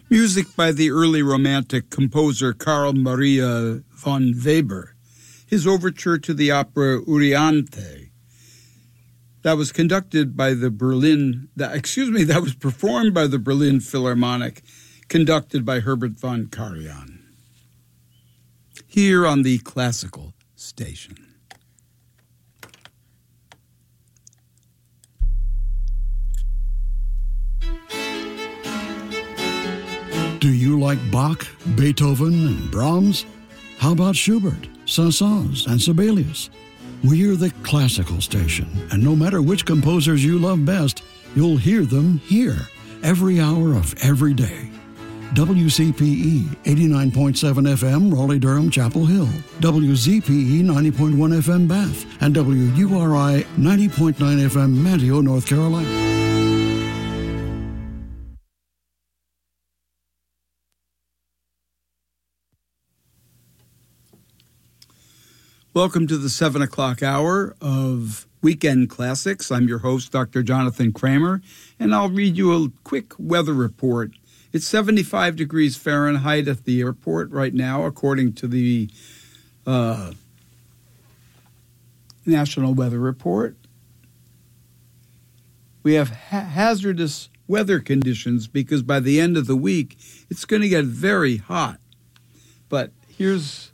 Music by the early Romantic composer Carl Maria von Weber. His overture to the opera Euryanthe. That was conducted by that was performed by the Berlin Philharmonic, conducted by Herbert von Karajan. Here on the Classical Station. Do you like Bach, Beethoven, and Brahms? How about Schubert, Saint-Saëns, and Sibelius? We're the Classical Station, and no matter which composers you love best, you'll hear them here, every hour of every day. WCPE 89.7 FM, Raleigh-Durham, Chapel Hill. WZPE 90.1 FM, Bath. And WURI 90.9 FM, Manteo, North Carolina. Welcome to the 7 o'clock hour of Weekend Classics. I'm your host, Dr. Jonathan Kramer, and I'll read you a quick weather report. It's 75 degrees Fahrenheit at the airport right now, according to the National Weather Report. We have hazardous weather conditions because by the end of the week, it's going to get very hot. But here's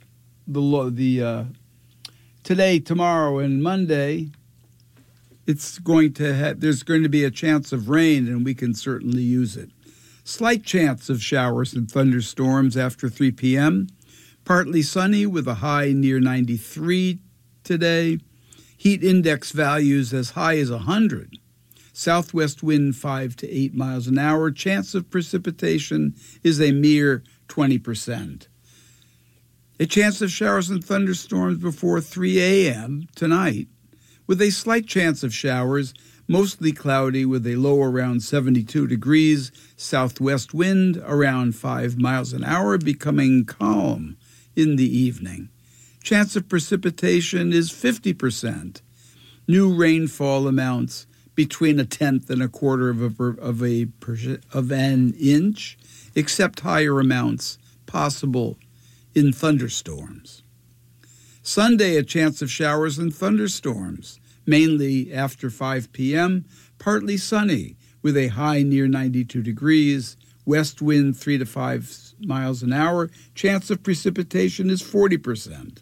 today, tomorrow, and Monday, there's going to be a chance of rain, and we can certainly use it. Slight chance of showers and thunderstorms after 3 p.m. Partly sunny with a high near 93 today. Heat index values as high as 100. Southwest wind 5 to 8 miles an hour. Chance of precipitation is a mere 20%. A chance of showers and thunderstorms before 3 a.m. tonight, with a slight chance of showers, mostly cloudy with a low around 72 degrees, southwest wind around 5 miles an hour, becoming calm in the evening. Chance of precipitation is 50%. New rainfall amounts between 1/10 and 1/4 of an inch, except higher amounts possible in thunderstorms. Sunday, a chance of showers and thunderstorms, mainly after 5 p.m., partly sunny with a high near 92 degrees, west wind 3 to 5 miles an hour, chance of precipitation is 40%.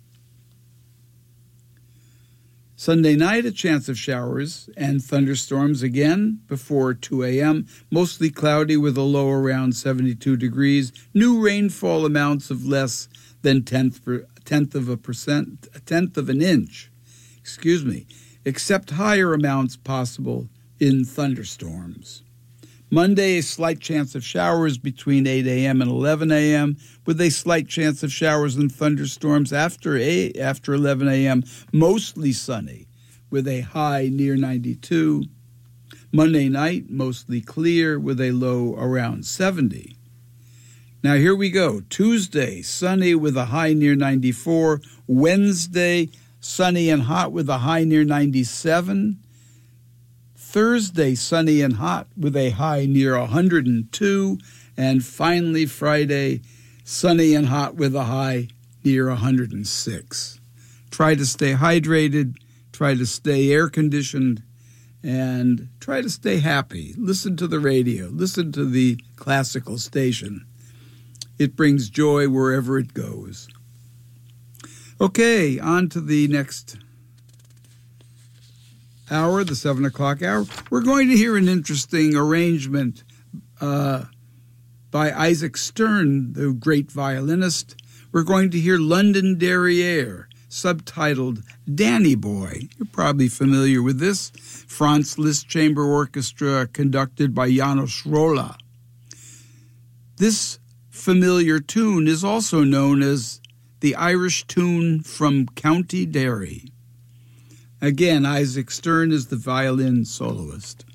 Sunday night, a chance of showers and thunderstorms again before 2 a.m., mostly cloudy with a low around 72 degrees, new rainfall amounts of less than 1/10 of an inch, except higher amounts possible in thunderstorms. Monday, a slight chance of showers between 8 a.m. and 11 a.m., with a slight chance of showers and thunderstorms after 11 a.m., mostly sunny, with a high near 92. Monday night, mostly clear, with a low around 70. Now here we go. Tuesday, sunny with a high near 94. Wednesday, sunny and hot with a high near 97. Thursday, sunny and hot with a high near 102. And finally, Friday, sunny and hot with a high near 106. Try to stay hydrated, try to stay air-conditioned, and try to stay happy. Listen to the radio, listen to the classical station. It brings joy wherever it goes. Okay, on to the next hour, the 7 o'clock hour. We're going to hear an interesting arrangement by Isaac Stern, the great violinist. We're going to hear London Derriere, subtitled Danny Boy. You're probably familiar with this. Franz Liszt Chamber Orchestra, conducted by János Róla. This familiar tune is also known as the Irish tune from County Derry. Again, Isaac Stern is the violin soloist.